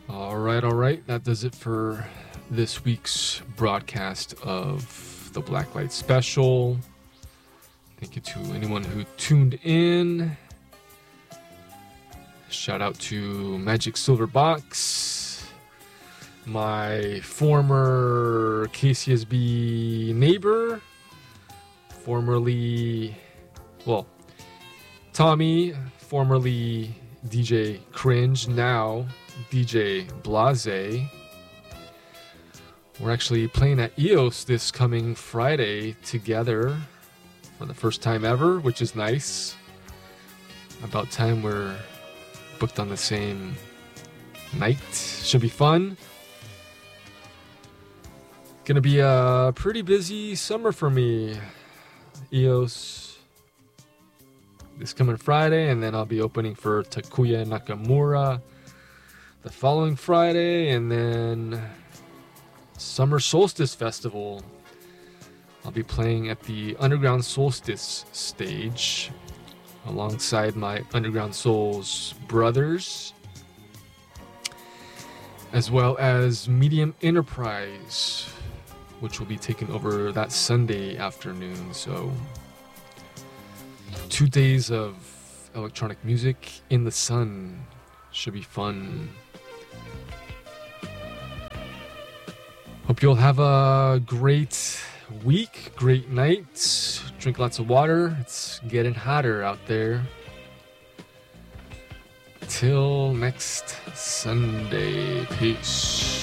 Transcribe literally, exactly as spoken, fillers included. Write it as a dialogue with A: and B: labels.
A: All right, all right. That does it for this week's broadcast of the Blacklight Special. Thank you to anyone who tuned in. Shout out to Magic Silver Box, my former K C S B neighbor, formerly, well, Tommy, formerly D J Cringe, now D J Blase. We're actually playing at E O S this coming Friday together for the first time ever, which is nice. About time we're booked on the same night. Should be fun. Gonna be a pretty busy summer for me. E O S this coming Friday, and then I'll be opening for Takuya Nakamura the following Friday, and then Summer Solstice Festival. I'll be playing at the Underground Solstice stage alongside my Underground Souls brothers, as well as Medium Enterprise, which will be taking over that Sunday afternoon. So two days of electronic music in the sun. Should be fun. Hope you'll have a great week, great night. Drink lots of water. It's getting hotter out there. Till next Sunday. Peace.